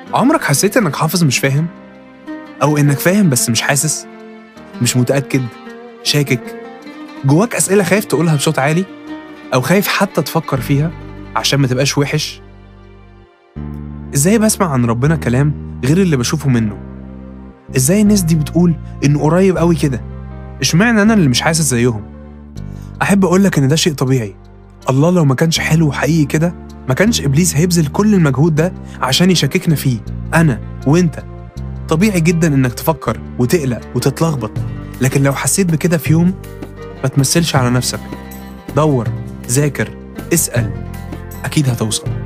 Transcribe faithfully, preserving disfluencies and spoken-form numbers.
عمرك حسيت إنك حافظ مش فاهم؟ أو إنك فاهم بس مش حاسس؟ مش متأكد؟ شاكك؟ جواك أسئلة خايف تقولها بصوت عالي؟ أو خايف حتى تفكر فيها عشان ما تبقاش وحش؟ إزاي بسمع عن ربنا كلام غير اللي بشوفه منه؟ إزاي الناس دي بتقول إنه قريب قوي كده؟ إشمعنى أنا اللي مش حاسس زيهم؟ أحب أقولك إن ده شيء طبيعي. الله لو ما كانش حلو وحقيقي كده ما كانش إبليس هيبذل كل المجهود ده عشان يشككنا فيه، أنا وإنت. طبيعي جدا إنك تفكر وتقلق وتتلخبط، لكن لو حسيت بكده في يوم ما تمثلش على نفسك. دور، ذاكر، اسأل، أكيد هتوصل.